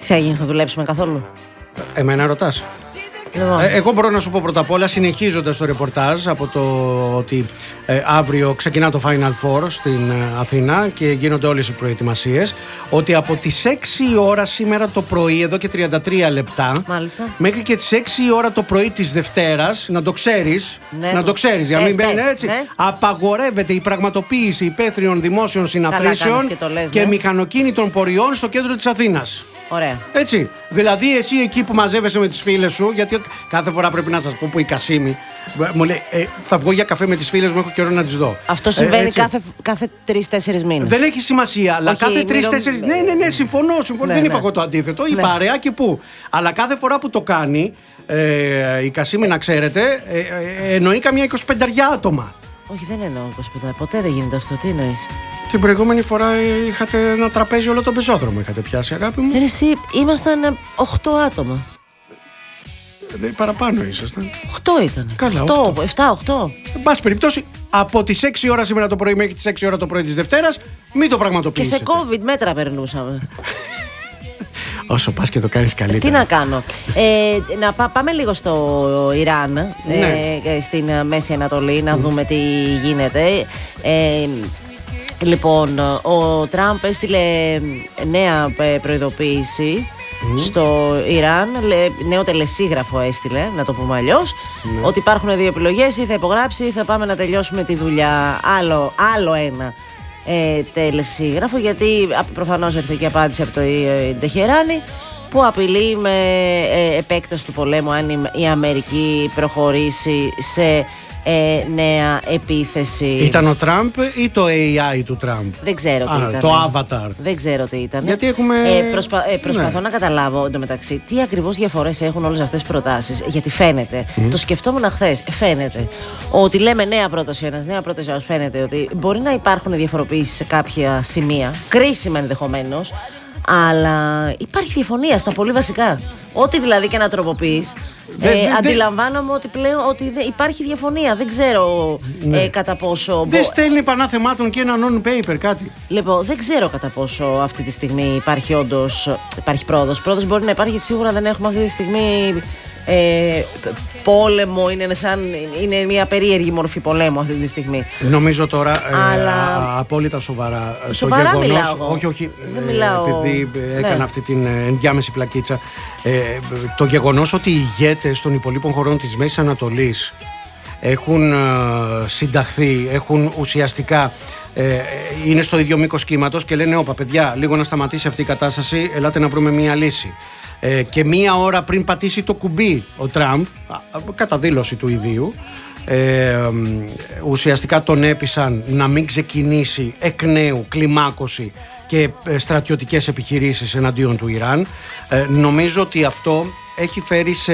θα γίνει, θα δουλέψουμε καθόλου? Εμένα ρωτάς? Εγώ μπορώ να σου πω πρώτα απ' όλα, συνεχίζοντας το ρεπορτάζ από το ότι αύριο ξεκινά το Final Four στην Αθήνα και γίνονται όλες οι προετοιμασίες, ότι από τις 6 η ώρα σήμερα το πρωί, εδώ και 33 λεπτά, μάλιστα, μέχρι και τις 6 η ώρα το πρωί της Δευτέρας, να το ξέρεις, να το ξέρεις, για να μην μπαίνει έτσι, απαγορεύεται η πραγματοποίηση υπαίθριων δημόσιων συναθρήσεων και μηχανοκίνητων πορειών στο κέντρο της Αθήνας. Ωραία. Έτσι. Δηλαδή, εσύ εκεί που μαζεύεσαι με τις φίλες σου, γιατί κάθε φορά πρέπει να σας πω που η Κασίμη μου λέει θα βγω για καφέ με τις φίλες μου, έχω καιρό να τις δω. Αυτό συμβαίνει κάθε 3-4 μήνες. Δεν έχει σημασία, αλλά κάθε 3-4. Ναι, συμφωνώ. Δεν είπα εγώ το αντίθετο. Η παρέα και πού. Αλλά κάθε φορά που το κάνει η Κασίμη, να ξέρετε, εννοεί καμιά 25 άτομα. Όχι, δεν εννοώ 25. Ποτέ δεν γίνεται αυτό. Τι εννοείς? Την προηγούμενη φορά είχατε ένα τραπέζι όλο τον πεζόδρομο. Είχατε πιάσει, αγάπη μου. Εσύ ήμασταν 8 άτομα. Παραπάνω ήσασταν. 8 ήταν. Καλά, 7-8. Εν πάση περιπτώσει, από τις 6 ώρα σήμερα το πρωί μέχρι τις 6 ώρα το πρωί της Δευτέρας, μην το πραγματοποιήσετε. Και σε COVID μέτρα περνούσαμε. Όσο πας και το κάνεις καλύτερα. Τι να κάνω. Πάμε λίγο στο Ιράν, στην Μέση Ανατολή, να δούμε τι γίνεται. Λοιπόν, ο Τραμπ έστειλε νέα προειδοποίηση στο Ιράν, νέο τελεσίγραφο έστειλε, να το πούμε αλλιώς, ότι υπάρχουν δύο επιλογές: ή θα υπογράψει ή θα πάμε να τελειώσουμε τη δουλειά. Άλλο ένα τελεσίγραφο, γιατί προφανώς ήρθε και απάντηση από το Τεχεράνι, που απειλεί με επέκταση του πολέμου αν η Αμερική προχωρήσει σε νέα επίθεση. Ήταν ο Τραμπ ή το AI του Τραμπ? Δεν ξέρω τι ήταν. Το Avatar. Δεν ξέρω τι ήταν. Γιατί έχουμε... προσπαθώ να καταλάβω εντωμεταξύ τι ακριβώς διαφορές έχουν όλες αυτές τις προτάσεις. Γιατί φαίνεται, το σκεφτόμουν χθες, φαίνεται ότι λέμε νέα πρόταση ένας, νέα πρόταση ένας. Φαίνεται ότι μπορεί να υπάρχουν διαφοροποιήσεις σε κάποια σημεία, κρίσιμα ενδεχομένως, αλλά υπάρχει διαφωνία στα πολύ βασικά. Ό,τι δηλαδή και να τροποποιείς, αντιλαμβάνομαι ότι πλέον ότι υπάρχει διαφωνία. Δεν ξέρω κατά πόσο. Δεν στέλνει πανά θεμάτων και ένα non-paper κάτι? Λοιπόν, δεν ξέρω κατά πόσο αυτή τη στιγμή υπάρχει όντως. Υπάρχει πρόοδος. Πρόοδος μπορεί να υπάρχει, σίγουρα δεν έχουμε αυτή τη στιγμή πόλεμο. Είναι μια περίεργη μορφή πολέμου αυτή τη στιγμή. Νομίζω τώρα απόλυτα σοβαρά. Σοβαρά το γεγονός, μιλάω. Όχι, δεν μιλάω. επειδή έκανα αυτή την ενδιάμεση πλακίτσα. Το γεγονός ότι οι ηγέτες των υπολείπων χωρών της Μέσης Ανατολής έχουν συνταχθεί, έχουν ουσιαστικά είναι στο ίδιο μήκος κύματος και λένε όπα παιδιά, λίγο να σταματήσει αυτή η κατάσταση, ελάτε να βρούμε μια λύση. Και μία ώρα πριν πατήσει το κουμπί ο Τραμπ, κατά δήλωση του ιδίου, ουσιαστικά τον έπεισαν να μην ξεκινήσει εκ νέου κλιμάκωση και στρατιωτικές επιχειρήσεις εναντίον του Ιράν. Νομίζω ότι αυτό έχει φέρει σε,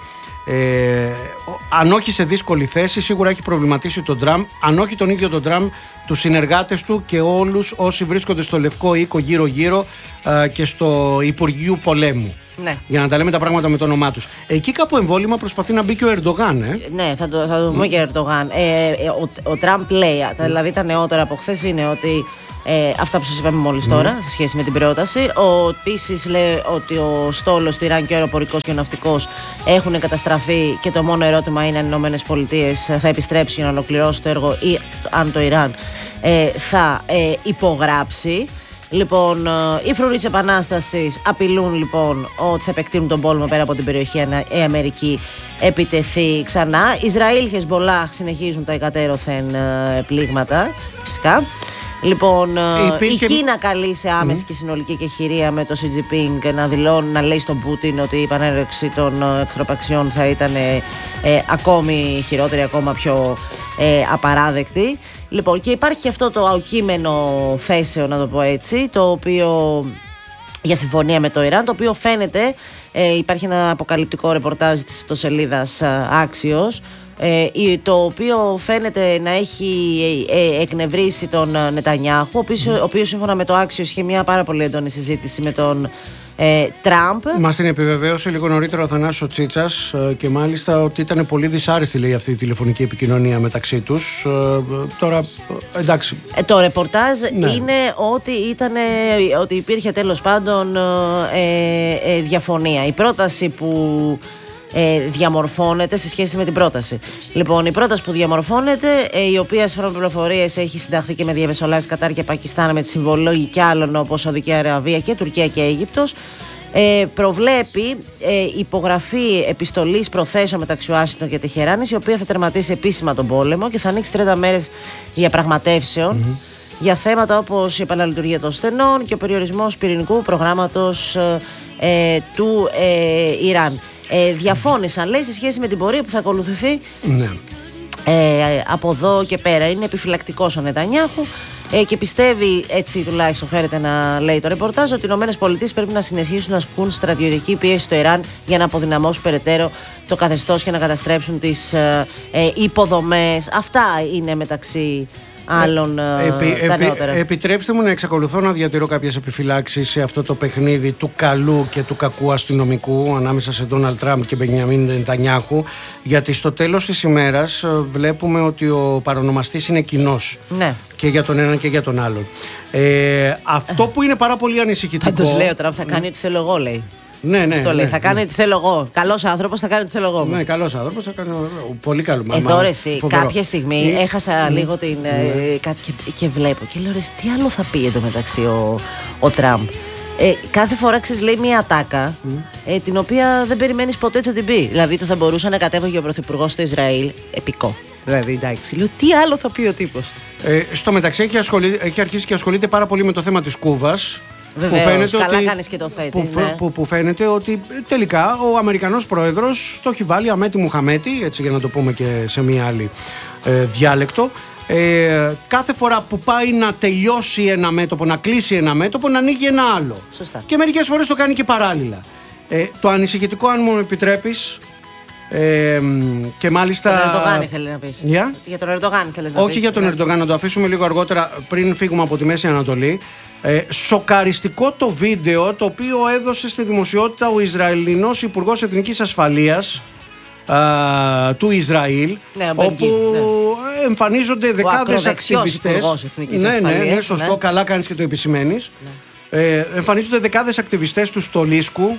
αν όχι σε δύσκολη θέση, σίγουρα έχει προβληματίσει τον Τραμπ, αν όχι τον ίδιο τον Τραμπ, τους συνεργάτες του και όλους όσοι βρίσκονται στο Λευκό Οίκο γύρω-γύρω και στο Υπουργείο Πολέμου. Ναι. Για να τα λέμε τα πράγματα με το όνομά τους. Εκεί κάπου εμβόλυμα προσπαθεί να μπει και ο Ερντογάν. Ναι, θα το πούμε και ο Ερντογάν. Ο Τραμπ λέει, δηλαδή τα νεότερα από χθες είναι ότι αυτά που σας είπαμε μόλις τώρα σε σχέση με την πρόταση. Επίσης λέει ότι ο στόλος του Ιράν και ο αεροπορικός και ο ναυτικός έχουν καταστραφεί και το μόνο ερώτημα είναι αν οι Ηνωμένες Πολιτείες θα επιστρέψει για να ολοκληρώσει το έργο ή αν το Ιράν θα υπογράψει. Λοιπόν, οι φρουροί της Επανάστασης απειλούν λοιπόν ότι θα επεκτείνουν τον πόλεμο πέρα από την περιοχή αν η Αμερική επιτεθεί ξανά. Ισραήλ, Χεσμπολάχ συνεχίζουν τα εκατέρωθεν πλήγματα, φυσικά. Λοιπόν, η Κίνα καλεί σε άμεση και συνολική εκεχηρία με το Xi Jinping να δηλώνει, να λέει στον Πούτιν ότι η επανέλευση των εχθροπαξιών θα ήταν ακόμη χειρότερη, ακόμα πιο απαράδεκτη. Λοιπόν, και υπάρχει και αυτό το αοκείμενο θέσεο, να το πω έτσι, το οποίο για συμφωνία με το Ιράν, το οποίο φαίνεται, υπάρχει ένα αποκαλυπτικό ρεπορτάζ της ιστοσελίδας Axios, το οποίο φαίνεται να έχει εκνευρίσει τον Νετανιάχου, ο οποίος σύμφωνα με το Axios είχε μια πάρα πολύ έντονη συζήτηση με τον Τραμπ. Μας την επιβεβαίωσε λίγο νωρίτερα ο Αθανάσιος Τσίτσας και μάλιστα ότι ήταν πολύ δυσάρεστη, λέει, αυτή η τηλεφωνική επικοινωνία μεταξύ τους. Τώρα, εντάξει. Το ρεπορτάζ είναι ότι υπήρχε τέλος πάντων διαφωνία. Η πρόταση που διαμορφώνεται σε σχέση με την πρόταση. Λοιπόν, η πρόταση που διαμορφώνεται, η οποία σύμφωνα με πληροφορίες έχει συνταχθεί και με διαμεσολάβηση Κατάρ και Πακιστάν, με τη συμβολή κι άλλων όπως Σαουδική Αραβία και Τουρκία και Αίγυπτος, προβλέπει υπογραφή επιστολής προθέσεων μεταξύ Ουάσιγκτον και Τεχεράνης, η οποία θα τερματίσει επίσημα τον πόλεμο και θα ανοίξει 30 μέρες διαπραγματεύσεων για θέματα όπως η επαναλειτουργία των στενών και ο περιορισμός πυρηνικού προγράμματος του Ιράν. Διαφώνησαν, λέει, σε σχέση με την πορεία που θα ακολουθηθεί από εδώ και πέρα. Είναι επιφυλακτικός ο Νετανιάχου και πιστεύει, έτσι τουλάχιστον φέρεται να λέει το ρεπορτάζ, ότι οι ΗΠΑ πρέπει να συνεχίσουν να ασκούν στρατιωτική πίεση στο Ιράν για να αποδυναμώσουν περαιτέρω το καθεστώς και να καταστρέψουν τις υποδομές. Αυτά είναι μεταξύ άλλων τα νεότερα. Επιτρέψτε μου να εξακολουθώ να διατηρώ κάποιες επιφυλάξεις σε αυτό το παιχνίδι του καλού και του κακού αστυνομικού ανάμεσα σε Ντόναλντ Τραμπ και Μπενιαμίν Νετανιάχου, γιατί στο τέλος της ημέρας βλέπουμε ότι ο παρονομαστής είναι κοινός, και για τον έναν και για τον άλλον. Αυτό που είναι πάρα πολύ ανησυχητικό. Πάντως λέει ο Τραμπ θα κάνει ό,τι θέλω εγώ, λέει. Ναι. Θα κάνει ό,τι θέλω εγώ. Καλός άνθρωπος θα κάνει ό,τι θέλω εγώ. Ναι, καλός άνθρωπος θα κάνει. Πολύ καλό. Εδώ ρε εσύ, κάποια στιγμή έχασα λίγο την. Και βλέπω και λέω ρε, τι άλλο θα πει εντωμεταξύ ο Τραμπ. Κάθε φορά λέει μια ατάκα την οποία δεν περιμένεις ποτέ ότι θα την πει. Δηλαδή το θα μπορούσε να κατέβαγε ο πρωθυπουργός στο Ισραήλ. Επικό. Δηλαδή εντάξει. Λέω τι άλλο θα πει ο τύπος. Στο μεταξύ έχει αρχίσει και ασχολείται πάρα πολύ με το θέμα της Κούβας. Βεβαίως, καλά κάνεις και το θέτεις. Που φαίνεται ότι τελικά ο Αμερικανός πρόεδρος το έχει βάλει αμέτη Μουχαμέτη, έτσι για να το πούμε και σε μία άλλη διάλεκτο. Κάθε φορά που πάει να τελειώσει ένα μέτωπο, να κλείσει ένα μέτωπο, να ανοίγει ένα άλλο. Σωστά. Και μερικές φορές το κάνει και παράλληλα. Το ανησυχητικό, αν μου επιτρέπεις, και μάλιστα. Για τον Ερντογάν ήθελε να πεις. Για τον Ερντογάν ήθελε να πεις. Όχι για τον Ερντογάν, να το αφήσουμε λίγο αργότερα πριν φύγουμε από τη Μέση Ανατολή. Σοκαριστικό το βίντεο το οποίο έδωσε στη δημοσιότητα ο Ισραηλινός Υπουργός Εθνικής Ασφαλείας του Ισραήλ, όπου εμφανίζονται δεκάδες ακτιβιστές. Ναι, σωστό, καλά κάνεις και το επισημαίνεις. Εμφανίζονται δεκάδες ακτιβιστές του Στολίσκου,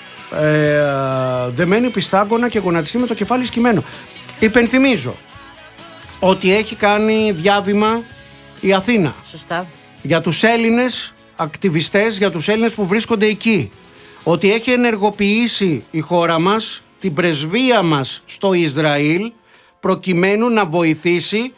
δεμένοι πιστάγκωνα και γονατιστοί με το κεφάλι σκυμμένο. Υπενθυμίζω ότι έχει κάνει διάβημα η Αθήνα. Σωστά. Για τους Έλληνες ακτιβιστές, για τους Έλληνες που βρίσκονται εκεί. Ότι έχει ενεργοποιήσει η χώρα μας την πρεσβεία μας στο Ισραήλ προκειμένου να βοηθήσει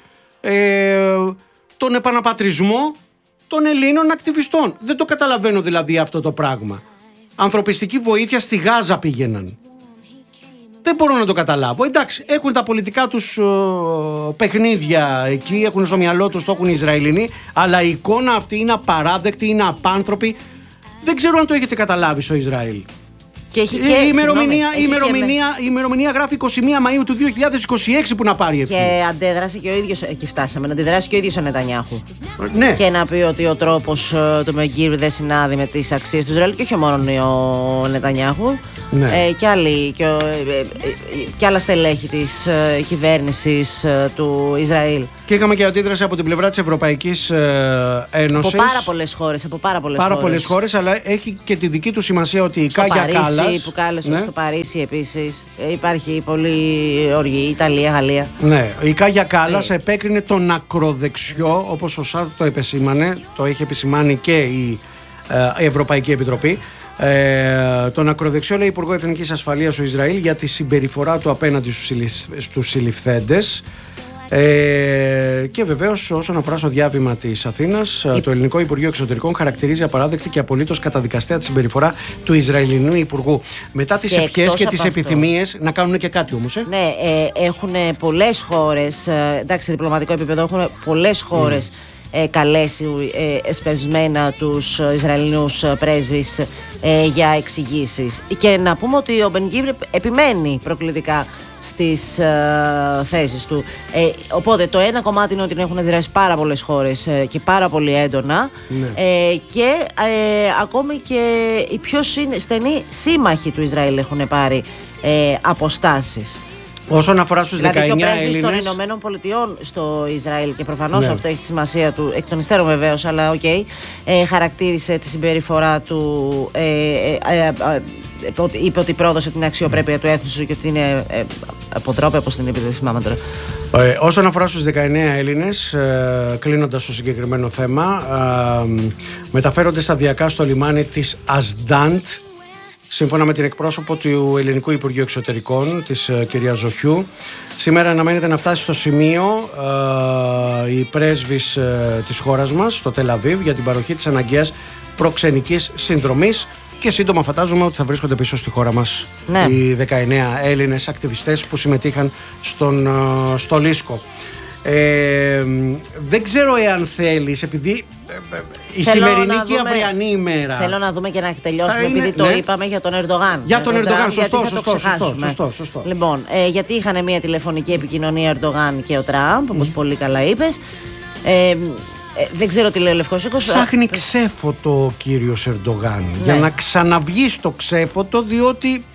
τον επαναπατρισμό των Ελλήνων ακτιβιστών. Δεν το καταλαβαίνω δηλαδή αυτό το πράγμα. Ανθρωπιστική βοήθεια στη Γάζα πήγαιναν. Δεν μπορώ να το καταλάβω. Εντάξει, έχουν τα πολιτικά τους παιχνίδια εκεί, έχουν στο μυαλό τους, το έχουν οι Ισραηλινοί, αλλά η εικόνα αυτή είναι απαράδεκτη, είναι απάνθρωπη. Δεν ξέρω αν το έχετε καταλάβει στο Ισραήλ. Και έχει και, η ημερομηνία γράφει 21 Μαΐου του 2026 που να πάρει ευθύνη. Και αντέδρασε και ο ίδιος, εκεί φτάσαμε, να αντιδράσει και ο ίδιος ο Νετανιάχου. Ναι. Και να πει ότι ο τρόπος του Μεγκύρου δεν συνάδει με τις αξίες του Ισραήλ, και όχι μόνο ο Νετανιάχου. Ναι. Και άλλα στελέχη της κυβέρνησης του Ισραήλ. Και είχαμε και αντίδραση από την πλευρά της Ευρωπαϊκής Ένωσης. Από πάρα πολλές χώρες, αλλά έχει και τη δική του σημασία ότι η Κάγια Κάλλας. Που κάλεσε στο Παρίσι επίσης. Υπάρχει πολύ οργή, Ιταλία, Γαλλία. Ναι, η Κάγια Κάλλας επέκρινε τον ακροδεξιό, όπως σωστά το επεσήμανε, το έχει επισημάνει και η Ευρωπαϊκή Επιτροπή. Τον ακροδεξιό, λέει, Υπουργό Εθνικής Ασφαλείας του Ισραήλ για τη συμπεριφορά του απέναντι στους συλληφθέντες. Και βεβαίως, όσον αφορά στο διάβημα της Αθήνας, το Ελληνικό Υπουργείο Εξωτερικών χαρακτηρίζει απαράδεκτη και απολύτως καταδικαστέα τη συμπεριφορά του Ισραηλινού Υπουργού. Μετά τις ευχές και τις επιθυμίες να κάνουν και κάτι όμως. Ναι, έχουν πολλές χώρες, εντάξει, σε διπλωματικό επίπεδο έχουν πολλές χώρες καλέσει εσπευσμένα τους Ισραηλινούς πρέσβεις για εξηγήσεις. Και να πούμε ότι ο Μπεν Γκβίρ επιμένει προκλητικά στις θέσεις του. Οπότε το ένα κομμάτι είναι ότι έχουν δράσει πάρα πολλές χώρες και πάρα πολύ έντονα, και ακόμη και οι πιο στενοί σύμμαχοι του Ισραήλ έχουν πάρει αποστάσεις. Όσον αφορά στους 19 δηλαδή και ο πρέσβης Έλληνες των Ηνωμένων Πολιτειών στο Ισραήλ, και προφανώς αυτό έχει τη σημασία του, εκ των υστέρων βεβαίως, αλλά χαρακτήρισε τη συμπεριφορά του, είπε ότι πρόδωσε την αξιοπρέπεια του έθνους και ότι είναι αποτρόπαιο, όπως την είπε, δεν θυμάμαι τώρα. Όσον αφορά στους 19 Έλληνες, κλείνοντας το συγκεκριμένο θέμα, μεταφέρονται σταδιακά στο λιμάνι της Ασντάντ, σύμφωνα με την εκπρόσωπο του Ελληνικού Υπουργείου Εξωτερικών, της κυρία Ζοχιού. Σήμερα αναμένεται να φτάσει στο σημείο η πρέσβης της χώρας μας, στο Τελ Αβίβ, για την παροχή της αναγκαίας προξενικής συνδρομής, και σύντομα φαντάζομαι ότι θα βρίσκονται πίσω στη χώρα μας οι 19 Έλληνες ακτιβιστές που συμμετείχαν στο Λίσκο. Δεν ξέρω εάν θέλεις, επειδή η σημερινή και η αυριανή ημέρα. Θέλω να δούμε και να τελειώσουμε, επειδή το είπαμε για τον Ερντογάν. Για τον Ερντογάν, σωστό. Λοιπόν, γιατί είχαν μια τηλεφωνική επικοινωνία Ερντογάν και ο Τραμπ, όπως πολύ καλά είπες. Δεν ξέρω τι λέει ο Λευκός Οίκος. Ψάχνει ξέφωτο ο κύριος Ερντογάν, για να ξαναβγεί στο ξέφωτο, διότι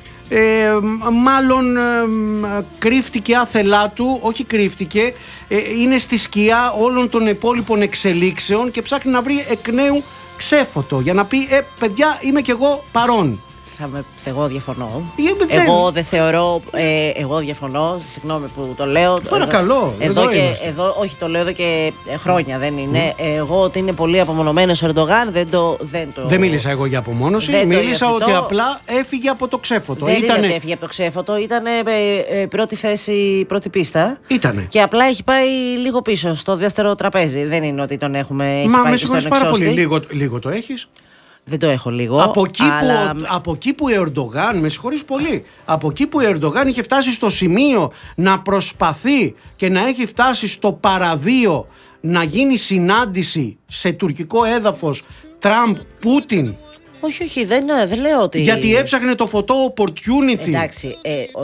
μάλλον κρύφτηκε άθελά του, όχι κρύφτηκε, είναι στη σκιά όλων των υπόλοιπων εξελίξεων και ψάχνει να βρει εκ νέου ξέφωτο για να πει παιδιά, είμαι κι εγώ παρόν. Εγώ διαφωνώ. Εγώ δεν θεωρώ. Εγώ διαφωνώ. Συγγνώμη που το λέω. Παρακαλώ. Όχι, το λέω εδώ και χρόνια. Δεν είναι. Εγώ ότι είναι πολύ απομονωμένος ο Ερντογάν. Δεν μίλησα εγώ για απομόνωση. Μίλησα ότι απλά έφυγε από το ξέφωτο. Δεν είναι ότι έφυγε από το ξέφωτο. Ήταν πρώτη θέση, πρώτη πίστα. Ήτανε. Και απλά έχει πάει λίγο πίσω στο δεύτερο τραπέζι. Δεν είναι ότι τον έχουμε. Μα με συγχωρείς πάρα πολύ. Λίγο το έχεις. Δεν το έχω λίγο. Από εκεί που ο Ερντογάν, με συγχωρείς πολύ, από εκεί που ο Ερντογάν είχε φτάσει στο σημείο να προσπαθεί και να έχει φτάσει στο παραδείο να γίνει συνάντηση σε τουρκικό έδαφος Τραμπ-Πούτιν. Όχι, δεν λέω ότι. Γιατί έψαχνε το φωτό opportunity. Εντάξει,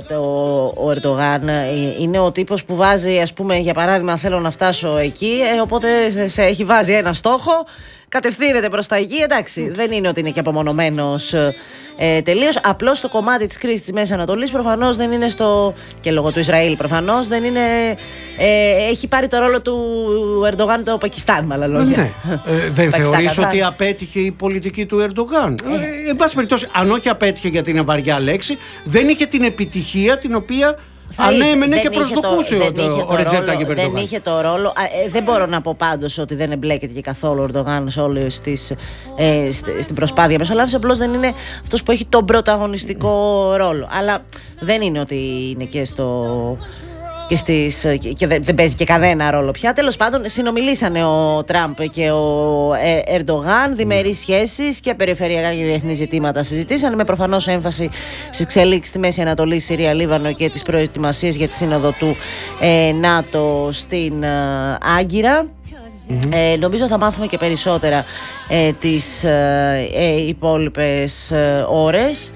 ο Ερντογάν είναι ο τύπος που βάζει, ας πούμε, για παράδειγμα, θέλω να φτάσω εκεί, οπότε σε έχει βάζει ένα στόχο, κατευθύνεται προς τα εκεί. Εντάξει, δεν είναι ότι είναι και απομονωμένος τελείως. Απλώς το κομμάτι της κρίσης της Μέσης Ανατολής προφανώς δεν είναι και λόγω του Ισραήλ προφανώς δεν είναι. Έχει πάρει το ρόλο του Ερντογάν το Πακιστάν, με άλλα λόγια. Δεν θεωρείς ότι απέτυχε η πολιτική του Ερντογάν? Εν πάση περιπτώσει, αν όχι απέτυχε, γιατί είναι βαριά λέξη, δεν είχε την επιτυχία την οποία ανέμενε και προσδοκούσε ο Ρετζέπ Ταγιπ Ερντογάν. Δεν είχε το ρόλο. Δεν μπορώ να πω πάντως ότι δεν εμπλέκεται και καθόλου ο Ερντογάν σε όλη στην προσπάθεια μεσολάβηση. Απλώς δεν είναι αυτός που έχει τον πρωταγωνιστικό ρόλο. Αλλά δεν είναι ότι είναι και δεν παίζει και κανένα ρόλο πια. Τέλος πάντων, συνομιλήσανε ο Τραμπ και ο Ερντογάν, διμερείς σχέσεις και περιφερειακά και διεθνή ζητήματα συζητήσανε, με προφανώς έμφαση στις εξελίξεις στη Μέση Ανατολή, Συρία, Λίβανο και τις προετοιμασίες για τη σύνοδο του ΝΑΤΟ στην Άγκυρα. Νομίζω θα μάθουμε και περισσότερα τις υπόλοιπες ώρες.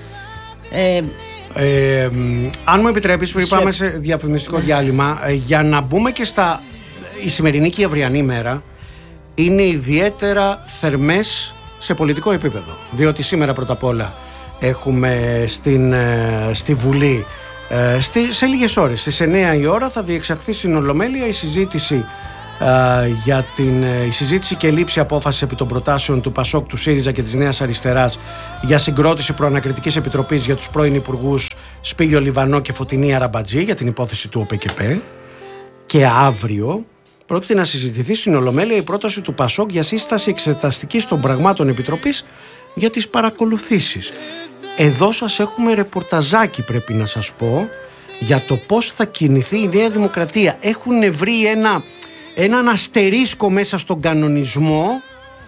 Αν μου επιτρέπεις, πριν πάμε σε διαφημιστικό διάλειμμα, για να μπούμε και η σημερινή και η αυριανή μέρα είναι ιδιαίτερα θερμές σε πολιτικό επίπεδο, διότι σήμερα πρώτα απ' όλα έχουμε στη Βουλή σε λίγες ώρες, στις 9 η ώρα θα διεξαχθεί στην Ολομέλεια η συζήτηση η συζήτηση και λήψη απόφαση επί των προτάσεων του ΠΑΣΟΚ, του ΣΥΡΙΖΑ και της Νέας Αριστεράς για συγκρότηση προανακριτικής επιτροπής για τους πρώην υπουργούς Σπύγιο Λιβανό και Φωτεινή Αραμπατζή για την υπόθεση του ΟΠΕΚΕΠΕ. Και αύριο πρόκειται να συζητηθεί στην Ολομέλεια η πρόταση του ΠΑΣΟΚ για σύσταση εξεταστικής των πραγμάτων επιτροπής για τις παρακολουθήσεις. Εδώ σας έχουμε ρεπορταζάκι, πρέπει να σας πω, για το πώς θα κινηθεί η Νέα Δημοκρατία. Έχουν βρει έναν αστερίσκο μέσα στον κανονισμό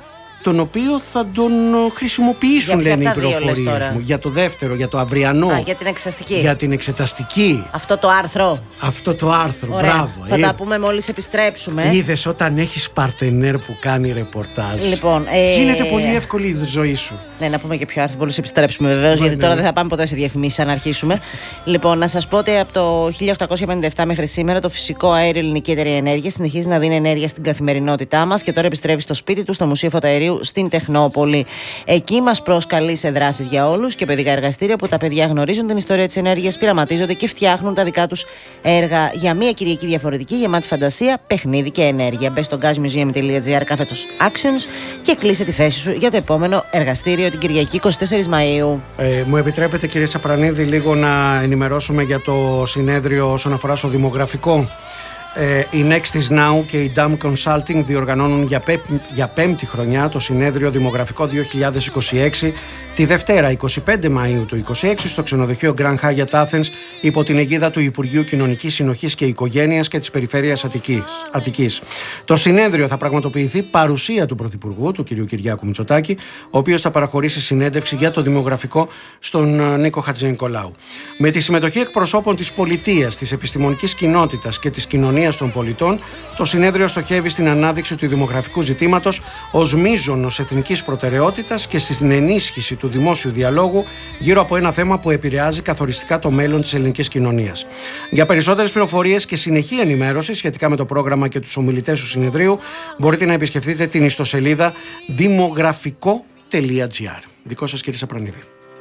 τον οποίο θα τον χρησιμοποιήσουν, λένε οι πληροφορίες μου. Για το δεύτερο, για το αυριανό. Για την εξεταστική. Για την εξεταστική. Αυτό το άρθρο. Αυτό το άρθρο, ωραία. Μπράβο. Θα τα πούμε μόλις επιστρέψουμε. Είδες όταν έχεις παρτενέρ που κάνει ρεπορτάζ. Λοιπόν, γίνεται πολύ εύκολη η ζωή σου. Ναι, να πούμε και ποιο άρθρο μόλις επιστρέψουμε βεβαίως, γιατί τώρα δεν θα πάμε ποτέ σε διαφημίσεις αν αρχίσουμε. Λοιπόν, να σας πω ότι από το 1857 μέχρι σήμερα το φυσικό αέριο Ελληνική Εταιρεία Ενέργειας συνεχίζει να δίνει ενέργεια στην καθημερινότητά μας και τώρα επιστρέφει στο σπίτι του, στο Μουσείο Φωταερίου στην Τεχνόπολη. Εκεί μας προσκαλεί σε δράσεις για όλους και παιδικά εργαστήρια που τα παιδιά γνωρίζουν την ιστορία της ενέργειας, πειραματίζονται και φτιάχνουν τα δικά τους έργα για μια Κυριακή διαφορετική, γεμάτη φαντασία, παιχνίδι και ενέργεια. Μπες στο gazmuseum.gr/actions και κλείσε τη θέση σου για το επόμενο εργαστήριο την Κυριακή 24 Μαΐου. Μου επιτρέπετε, κύριε Τσαπρανίδη, λίγο να ενημερώσουμε για το συνέδριο όσον αφορά στο δημογραφικό. Η Nextis Now και η DAM Consulting διοργανώνουν για πέμπτη χρονιά το συνέδριο Δημογραφικό 2026 τη Δευτέρα 25 Μαΐου του 2026 στο ξενοδοχείο Grand Hyatt Athens υπό την αιγίδα του Υπουργείου Κοινωνικής Συνοχής και Οικογένειας και της Περιφέρειας Αττικής. Το συνέδριο θα πραγματοποιηθεί παρουσία του Πρωθυπουργού, του κ. Κυριάκου Μητσοτάκη, ο οποίος θα παραχωρήσει συνέντευξη για το δημογραφικό στον Νίκο Χατζηνικολάου. Με τη συμμετοχή εκπροσώπων της πολιτείας, της επιστημονικής κοινότητας και της κοινωνίας των πολιτών, το συνέδριο στοχεύει στην ανάδειξη του δημογραφικού ζητήματος ως μείζωνος εθνικής προτεραιότητας και στην ενίσχυση του δημόσιου διαλόγου γύρω από ένα θέμα που επηρεάζει καθοριστικά το μέλλον της ελληνικής κοινωνίας. Για περισσότερες πληροφορίες και συνεχή ενημέρωση σχετικά με το πρόγραμμα και τους ομιλητές του συνεδρίου, μπορείτε να επισκεφτείτε την ιστοσελίδα δημογραφικό.gr. Δικό σας, κύριε Σαπρανίδη.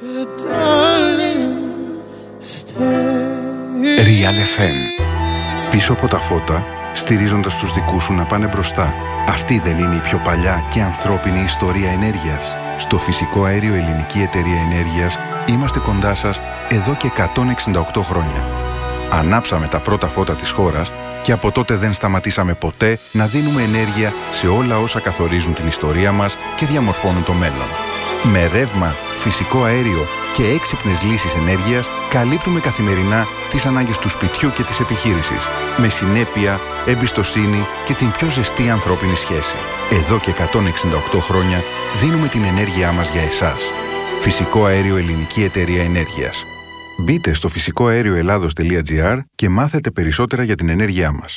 Real FM. Πίσω από τα φώτα, στηρίζοντας τους δικούς σου να πάνε μπροστά. Αυτή δεν είναι η πιο παλιά και ανθρώπινη ιστορία ενέργειας? Στο φυσικό αέριο Ελληνική Εταιρεία Ενέργειας είμαστε κοντά σας εδώ και 168 χρόνια. Ανάψαμε τα πρώτα φώτα της χώρας και από τότε δεν σταματήσαμε ποτέ να δίνουμε ενέργεια σε όλα όσα καθορίζουν την ιστορία μας και διαμορφώνουν το μέλλον. Με ρεύμα, φυσικό αέριο και έξυπνες λύσεις ενέργειας καλύπτουμε καθημερινά τις ανάγκες του σπιτιού και της επιχείρησης, με συνέπεια, εμπιστοσύνη και την πιο ζεστή ανθρώπινη σχέση. Εδώ και 168 χρόνια δίνουμε την ενέργειά μας για εσάς. Φυσικό αέριο Ελληνική Εταιρεία Ενέργειας. Μπείτε στο φυσικοαέρioελλάδος.gr και μάθετε περισσότερα για την ενέργειά μας.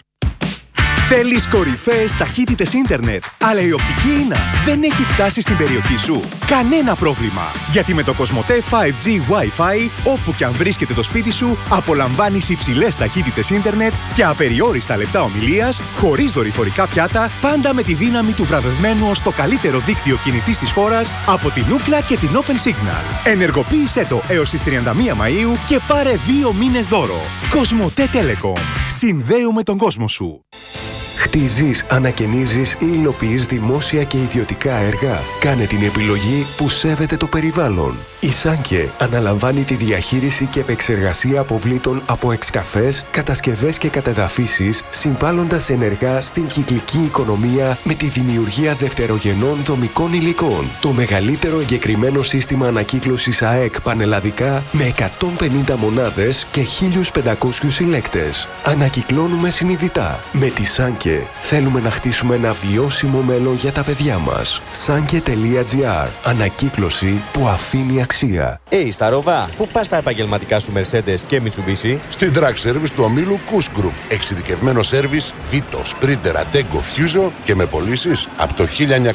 Θέλεις κορυφαίες ταχύτητες ίντερνετ, αλλά η οπτική ίνα δεν έχει φτάσει στην περιοχή σου? Κανένα πρόβλημα, γιατί με το Κοσμοτέ 5G Wi-Fi, όπου και αν βρίσκεται το σπίτι σου, απολαμβάνεις υψηλές ταχύτητες ίντερνετ και απεριόριστα λεπτά ομιλίας, χωρίς δορυφορικά πιάτα, πάντα με τη δύναμη του βραβευμένου ως το καλύτερο δίκτυο κινητής της χώρας από την Ookla και την Open Signal. Ενεργοποίησέ το έως τις 31 Μαΐου και πάρε 2 μήνες δώρο. Κοσμοτέ Telecom. Συνδέουμε τον κόσμο σου. Χτίζεις, ανακαινίζεις ή υλοποιείς δημόσια και ιδιωτικά έργα? Κάνε την επιλογή που σέβεται το περιβάλλον. Η Σάνκε αναλαμβάνει τη διαχείριση και επεξεργασία αποβλήτων από εξκαφές, κατασκευές και κατεδαφίσεις, συμβάλλοντας ενεργά στην κυκλική οικονομία με τη δημιουργία δευτερογενών δομικών υλικών. Το μεγαλύτερο εγκεκριμένο σύστημα ανακύκλωσης ΑΕΚ πανελλαδικά με 150 μονάδες και 1.500 συλλέκτες. Ανακυκλώνουμε συνειδητά. Με τη Σάνκε θέλουμε να χτίσουμε ένα βιώσιμο μέλλον για τα παιδιά μας. Sanke.gr. Ανακύκλωση που αφήνει αξία. Στα Ροβά, πού πας τα επαγγελματικά σου Mercedes και Mitsubishi? Στην Track Service του ομίλου Kush Group. Εξειδικευμένο σέρβις Vito, Sprinter, Ateco, Fuso και με πωλήσεις από το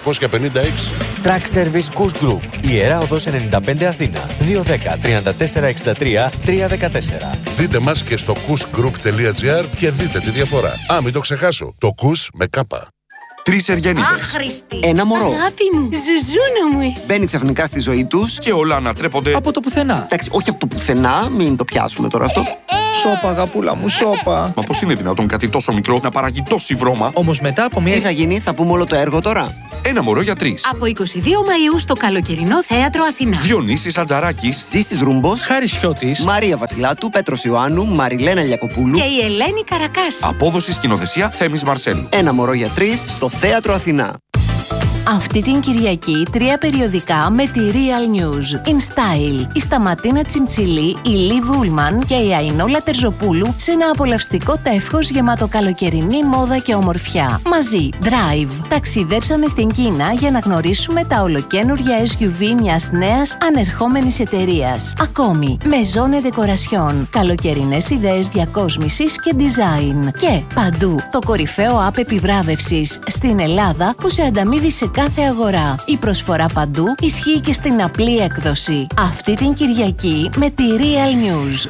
1956. Track Service Kush Group. Ιερά Οδός 95 Αθήνα. 210 34 63 314. Δείτε μας και στο kushgroup.gr και δείτε τη διαφορά. Μην το ξεχάσω. Το Kush με κάπα. 3 Εργενίδες. Άχρηστη. Ένα μωρό. Αγάπη μου. Ζουζούνα μου εσύ. Μπαίνει ξαφνικά στη ζωή τους και όλα ανατρέπονται από το πουθενά. Εντάξει, όχι από το πουθενά, μην το πιάσουμε τώρα αυτό. Σώπα, αγαπούλα μου, σώπα. Μα πώς είναι δυνατόν κάτι τόσο μικρό να παράγει τόση βρώμα? Όμως μετά από μια. Τι θα γίνει, θα πούμε όλο το έργο τώρα? Ένα μωρό για 3. Από 22 Μαΐου στο Καλοκαιρινό Θέατρο Αθηνά. Διονύσης Ατζαράκης, Ζήσης Ρούμπος, Χάρης Χιώτης, Μαρία Βασιλάτου, Πέτρος Ιωάννου, Μαριλένα Λιακοπούλου και η Ελένη Καρακάση. Απόδοση σκηνοθεσία Θέμης Μαρσέλου. Ένα μωρό για 3 στο Θέατρο Αθηνά. Αυτή την Κυριακή 3 περιοδικά με τη Real News. In Style, η Σταματίνα Τσιντσιλή, η Λί Βούλμαν και η Αϊνόλα Τερζοπούλου σε ένα απολαυστικό τεύχος γεμάτο καλοκαιρινή μόδα και ομορφιά. Μαζί, Drive. Ταξιδέψαμε στην Κίνα για να γνωρίσουμε τα ολοκαίνουργια SUV μιας νέας ανερχόμενης εταιρείας. Ακόμη, Maison Decoration. Καλοκαιρινές ιδέες διακόσμησης και design. Και παντού, το κορυφαίο app επιβράβευσης στην Ελλάδα που σε ανταμείβει σε κάθε αγορά. Η προσφορά παντού ισχύει και στην απλή έκδοση. Αυτή την Κυριακή με τη Real News.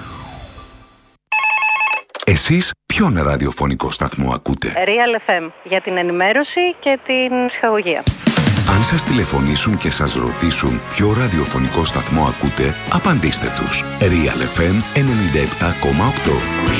Εσείς ποιον ραδιοφωνικό σταθμό ακούτε? Real FM, για την ενημέρωση και την ψυχαγωγία. Αν σας τηλεφωνήσουν και σας ρωτήσουν ποιο ραδιοφωνικό σταθμό ακούτε, απαντήστε τους. Real FM 97,8.